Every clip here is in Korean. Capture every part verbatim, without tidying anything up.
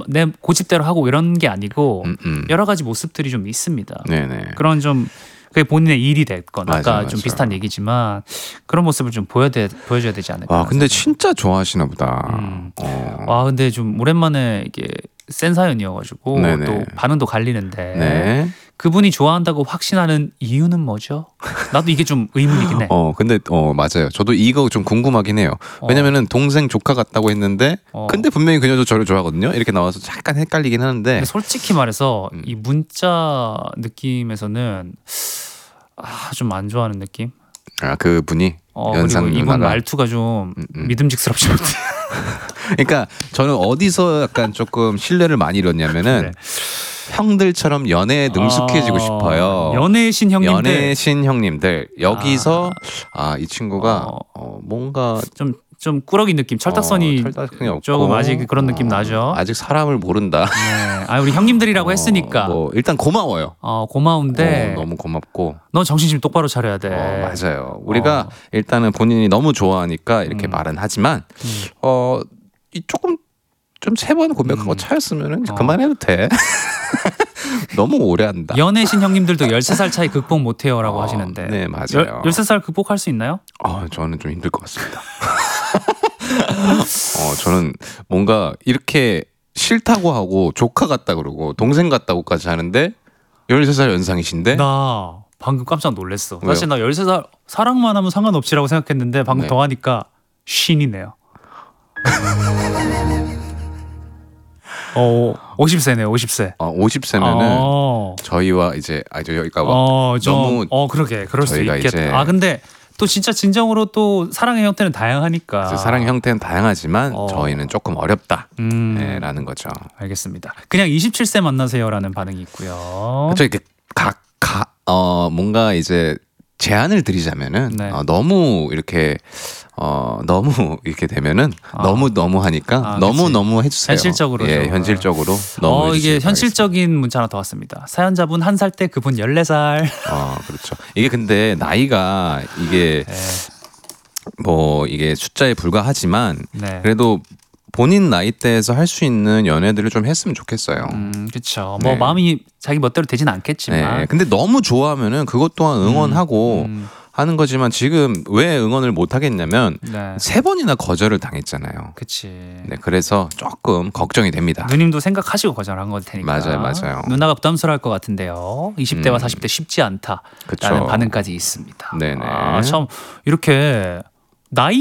내 고집대로 하고 이런 게 아니고 음, 음. 여러 가지 모습들이 좀 있습니다. 네네. 그런 좀 그게 본인의 일이 됐건 맞아, 아까 맞아. 좀 비슷한 얘기지만 그런 모습을 좀 보여 보여줘야 되지 않을까. 아 근데 진짜 좋아하시나 보다. 음. 어. 와 근데 좀 오랜만에 이게 센 사연이어가지고 네네. 또 반응도 갈리는데 네. 그분이 좋아한다고 확신하는 이유는 뭐죠? 나도 이게 좀 의문이긴 해. 어 근데 어 맞아요. 저도 이거 좀 궁금하긴 해요. 어. 왜냐면은 동생 조카 같다고 했는데 어. 근데 분명히 그녀도 저를 좋아하거든요. 이렇게 나와서 약간 헷갈리긴 하는데 근데 솔직히 말해서 음. 이 문자 느낌에서는 아, 좀 안 좋아하는 느낌? 아 그분이 어, 연상 그리고 이분 누나가 말투가 좀 음, 음. 믿음직스럽지 못해. 그러니까 저는 어디서 약간 조금 신뢰를 많이 잃었냐면은 네. 형들처럼 연애에 능숙해지고 어, 싶어요. 연애의 신 형님들 연애 신 형님들 여기서 아 이 친구가 어. 어, 뭔가 좀, 좀 꾸러기 느낌, 철딱선이 어, 철딱선이 없고 조금 아직 그런 느낌 어, 나죠. 아직 사람을 모른다. 네. 아, 우리 형님들이라고 어, 했으니까 뭐 일단 고마워요. 어, 고마운데 어, 너무 고맙고 넌 정신 좀 똑바로 차려야 돼. 어, 맞아요. 우리가 어. 일단은 본인이 너무 좋아하니까 이렇게 음. 말은 하지만 음. 어, 이 조금 좀 세 번 고백하고 음. 차였으면은 이제 어. 그만해도 돼. 너무 오래 한다. 연애 신 형님들도 열세 살 차이 극복 못해요라고 어, 하시는데 네, 맞아요. 열세 살 극복할 수 있나요? 아, 저는 좀 힘들 것 같습니다. 어, 저는 뭔가 이렇게 싫다고 하고 조카 같다 그러고 동생 같다고까지 하는데 열세 살 연상이신데 나 방금 깜짝 놀랐어. 왜요? 사실 나 열세 살 사랑만 하면 상관없지라고 생각했는데 방금 네. 더 하니까 쉰이네요. 어, 오십 세네요. 오십 세. 어, 오십 세면은 어, 저희와 이제 아, 저 여기가 어, 좀, 너무 어, 그러게. 그럴 수 저희가 있겠다. 이제- 아, 근데 또 진짜 진정으로 또 사랑의 형태는 다양하니까. 그래서 사랑 형태는 다양하지만 어. 저희는 조금 어렵다. 음, 네, 라는 거죠. 알겠습니다. 그냥 이십칠 세 만나세요라는 반응이 있고요. 저 이렇게 각, 각, 어, 뭔가 이제 제안을 드리자면은 네. 어, 너무 이렇게 어 너무 이렇게 되면은 아. 너무 너무 하니까 아, 너무 그치. 너무 해주세요. 현실적으로 예, 좀. 현실적으로 너무 어, 이게 해주시길 현실적인 문자 하나 더 왔습니다. 사연자분 한 살 때 그분 열네 살. 바라겠습니다. 어, 그렇죠. 이게 근데 나이가 이게 네. 뭐 이게 숫자에 불과하지만 네. 그래도 본인 나이대에서 할 수 있는 연애들을 좀 했으면 좋겠어요. 음, 그렇죠. 뭐 네. 마음이 자기 멋대로 되진 않겠지만. 네. 근데 너무 좋아하면은 그것 또한 응원하고 음, 하는 거지만 지금 왜 응원을 못 하겠냐면 네. 세 번이나 거절을 당했잖아요. 그치. 네, 그래서 조금 걱정이 됩니다. 누님도 생각하시고 거절한 걸 테니까. 맞아요, 맞아요. 누나가 부담스러울 것 같은데요. 이십 대와 음. 사십 대 쉽지 않다라는 그쵸. 반응까지 있습니다. 네네. 아, 참 이렇게 나이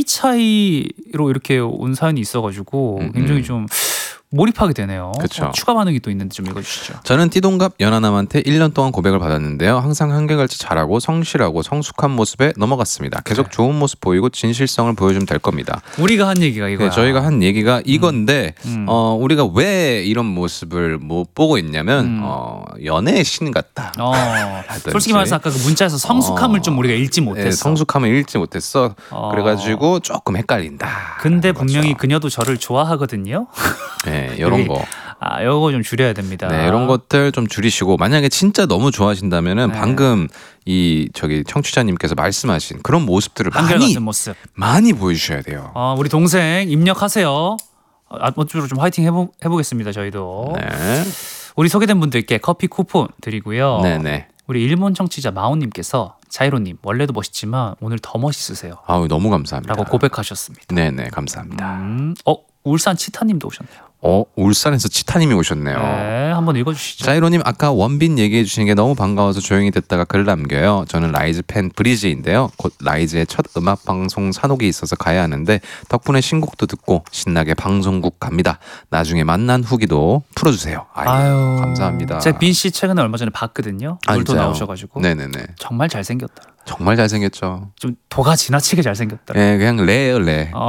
차이로 이렇게 온 사연이 있어가지고 음, 굉장히 음. 좀 몰입하게 되네요. 그쵸. 어, 추가 반응이 또 있는데 좀 읽어주시죠. 저는 띠동갑 연하남한테 일 년 동안 고백을 받았는데요. 항상 한결같이 잘하고 성실하고 성숙한 모습에 넘어갔습니다. 계속 네. 좋은 모습 보이고 진실성을 보여주면 될 겁니다. 우리가 한 얘기가 이거야. 네, 저희가 한 얘기가 이건데 음. 어, 우리가 왜 이런 모습을 못 보고 있냐면 음. 어, 연애의 신 같다. 어, 하든지. 솔직히 말해서 아까 그 문자에서 성숙함을 어. 좀 우리가 읽지 못했어. 네, 성숙함을 읽지 못했어. 어. 그래가지고 조금 헷갈린다. 근데 라는 분명히 거죠. 그녀도 저를 좋아하거든요. 네, 이런 우리- 거. 아, 요거 좀 줄여야 됩니다. 네, 이런 것들 좀 줄이시고 만약에 진짜 너무 좋아하신다면은 네. 방금 이 저기 청취자님께서 말씀하신 그런 모습들을 많이 한결같은 모습. 많이 보여주셔야 돼요. 어, 우리 동생 입력하세요. 아무쪼록 좀 화이팅 해보, 해보겠습니다. 저희도. 네, 우리 소개된 분들께 커피 쿠폰 드리고요. 네, 네. 우리 일본 청취자 마오님께서 자이로님 원래도 멋있지만 오늘 더 멋있으세요. 아우 너무 감사합니다. 라고 고백하셨습니다. 네, 네, 감사합니다. 음, 어 울산 치타님도 오셨네요. 어, 울산에서 치타님이 오셨네요. 네, 한번 읽어주시죠. 자이로님 아까 원빈 얘기해 주시는 게 너무 반가워서 조용히 듣다가 글 남겨요. 저는 라이즈 팬 브리즈인데요. 곧 라이즈의 첫 음악 방송 산옥이 있어서 가야 하는데 덕분에 신곡도 듣고 신나게 방송국 갑니다. 나중에 만난 후기도 풀어주세요. 아유, 아유, 감사합니다. 제가 빈 씨 최근에 얼마 전에 봤거든요. 아, 놀토 진짜요? 나오셔가지고 네네네. 정말 잘생겼다. 정말 잘생겼죠. 좀 도가 지나치게 잘생겼다. 예, 그냥 레예요 레. 어.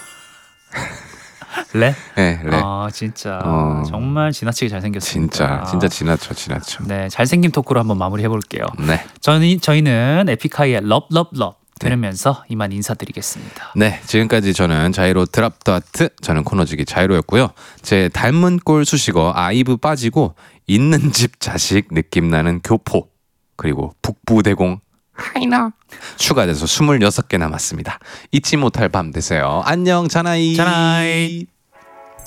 레? 예, 레. 아 진짜 어. 정말 지나치게 잘생겼습니다. 진짜 진짜 지나쳐 지나쳐. 네, 잘생김 토크로 한번 마무리해 볼게요. 네. 저희 저희는 에픽하이의 Love Love Love 들으면서 이만 인사드리겠습니다. 네, 지금까지 저는 자이로 드랍 더 하트, 저는 코너지기 자이로였고요. 제 닮은 꼴 수식어 아이브 빠지고 있는 집 자식 느낌 나는 교포 그리고 북부대공 하이나 추가돼서 스물여섯 개 남았습니다. 잊지 못할 밤 되세요. 안녕 자나이. 자나이.